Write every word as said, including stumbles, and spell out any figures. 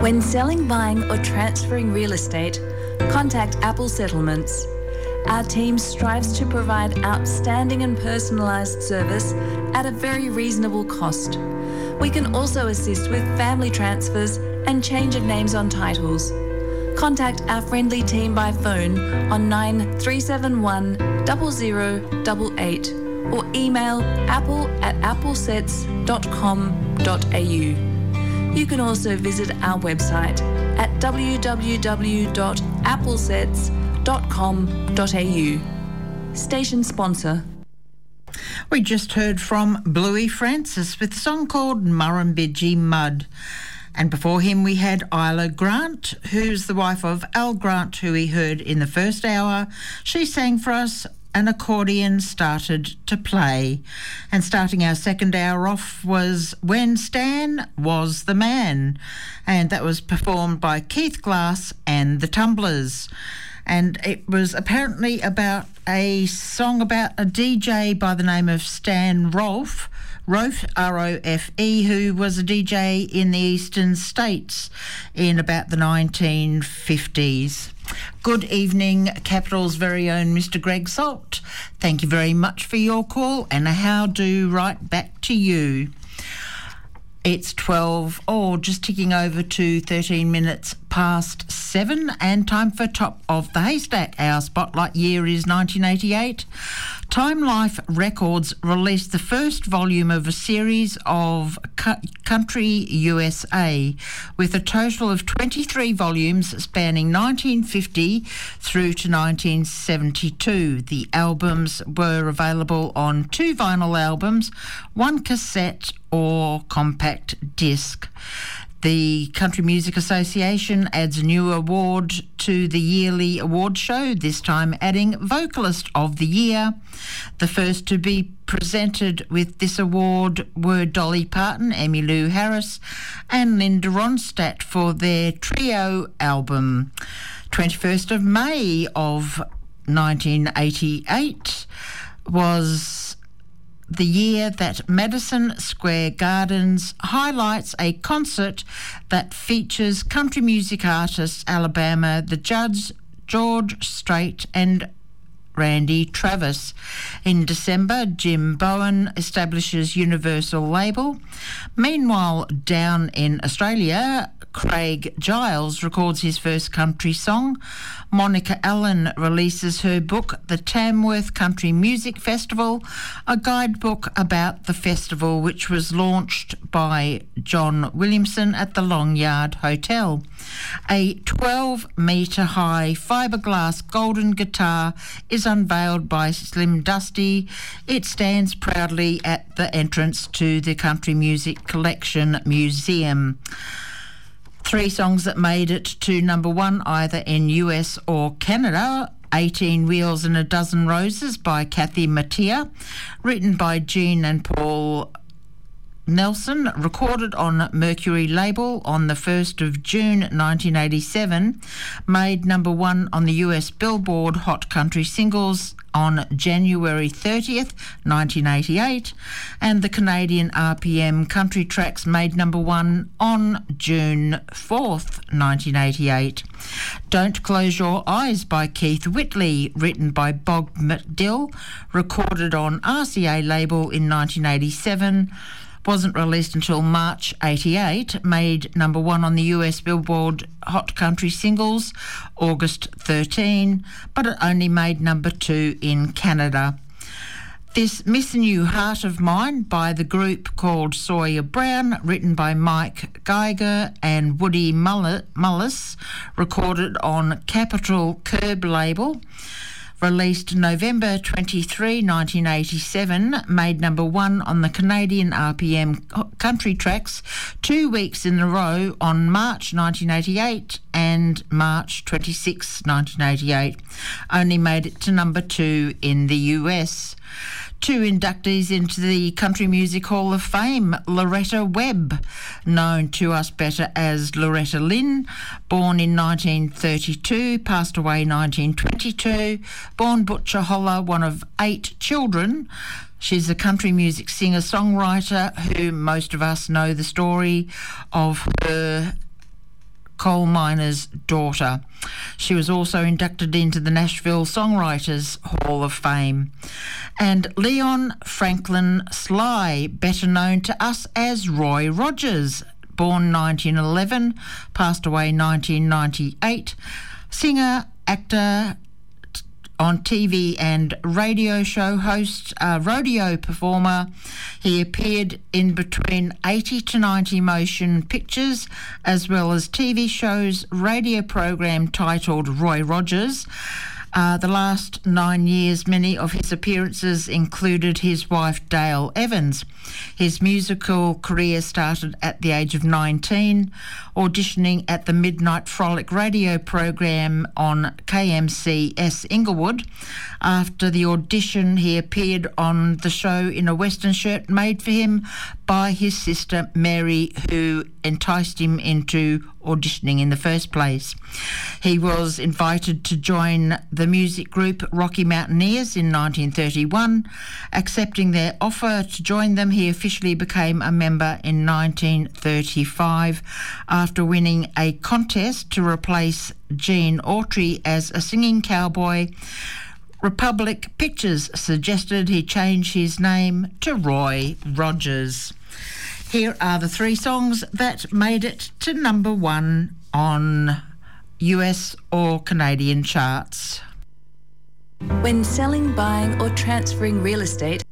When selling, buying or transferring real estate, contact Apple Settlements. Our team strives to provide outstanding and personalised service at a very reasonable cost. We can also assist with family transfers and change of names on titles. Contact our friendly team by phone on nine three seven one zero zero eight eight or email apple at applesets dot com dot a u. You can also visit our website at w w w dot applesets dot com dot a u. Station sponsor. We just heard from Bluey Francis with a song called Murrumbidgee Mud. And before him we had Isla Grant, who's the wife of Al Grant, who we heard in the first hour. She sang for us An Accordion Started to Play. And starting our second hour off was When Stan Was the Man. And that was performed by Keith Glass and the Tumblers. And it was apparently about a song about a D J by the name of Stan Rolfe, Rofe, R O F E, who was a D J in the eastern states in about the nineteen fifties. Good evening, Capital's very own Mister Greg Salt. Thank you very much for your call, and a how-do right back to you. It's twelve, or just ticking over to thirteen minutes past seven, and time for Top of the Haystack. Our spotlight year is nineteen eighty-eight. Time Life Records released the first volume of a series of Country U S A, with a total of twenty-three volumes spanning nineteen fifty through to nineteen seventy-two. The albums were available on two vinyl albums, one cassette or compact disc. The Country Music Association adds a new award to the yearly award show, this time adding Vocalist of the Year. The first to be presented with this award were Dolly Parton, Emmylou Harris and Linda Ronstadt for their trio album. twenty-first of May of nineteen eighty-eight was the year that Madison Square Gardens highlights a concert that features country music artists Alabama the Judds, George Strait and Randy Travis. In December, Jim Bowen establishes Universal label. Meanwhile, down in Australia, Craig Giles records his first country song. Monica Allen releases her book, The Tamworth Country Music Festival, a guidebook about the festival which was launched by John Williamson at the Long Yard Hotel. A twelve metre high fiberglass golden guitar is unveiled by Slim Dusty. It stands proudly at the entrance to the Country Music Collection Museum. Three songs that made it to number one either in U S or Canada. eighteen Wheels and a Dozen Roses by Kathy Mattea, written by Gene and Paul Nelson, recorded on Mercury label on the first of June nineteen eighty-seven, made number one on the U S Billboard Hot Country Singles on January thirtieth, nineteen eighty-eight, and the Canadian R P M Country Tracks made number one on June fourth, nineteen eighty-eight. Don't Close Your Eyes by Keith Whitley, written by Bob McDill, recorded on R C A label in nineteen eighty-seven, wasn't released until March eighty-eight, made number one on the U S Billboard Hot Country Singles August thirteenth, but it only made number two in Canada. This Missing You Heart of Mine by the group called Sawyer Brown, written by Mike Geiger and Woody Mullis, recorded on Capitol Curb label. Released November twenty-third, nineteen eighty-seven, made number one on the Canadian R P M Country Tracks two weeks in a row on March nineteen eighty-eight and March twenty-sixth, nineteen eighty-eight. Only made it to number two in the U S. Two inductees into the Country Music Hall of Fame. Loretta Webb, known to us better as Loretta Lynn, born in nineteen thirty-two, passed away nineteen twenty-two, born Butcher Holler, one of eight children. She's a country music singer-songwriter who most of us know the story of her coal miner's daughter. She was also inducted into the Nashville Songwriters Hall of Fame. And Leon Franklin Sly, better known to us as Roy Rogers, born nineteen eleven, passed away nineteen ninety-eight, singer, actor, on T V and radio show host, uh, rodeo performer. He appeared in between eighty to ninety motion pictures, as well as T V shows, radio program titled Roy Rogers. Uh, the last nine years, many of his appearances included his wife Dale Evans. His musical career started at the age of nineteen, auditioning at the Midnight Frolic radio program on K M C S Inglewood. After the audition, he appeared on the show in a western shirt made for him by his sister Mary, who enticed him into auditioning in the first place. He was invited to join the music group Rocky Mountaineers in nineteen thirty-one. Accepting their offer to join them, he officially became a member in nineteen thirty-five after winning a contest to replace Gene Autry as a singing cowboy. Republic Pictures suggested he change his name to Roy Rogers. Here are the three songs that made it to number one on U S or Canadian charts. When selling, buying or transferring real estate,